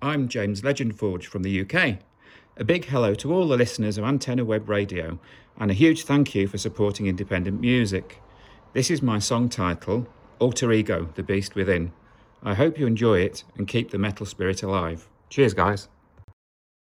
I'm James Legendforge from the UK. A big hello to all the listeners of Antenna Web Radio, and a huge thank you for supporting independent music. This is my song title, Alter Ego, The Beast Within. I hope you enjoy it and keep the metal spirit alive. Cheers, guys.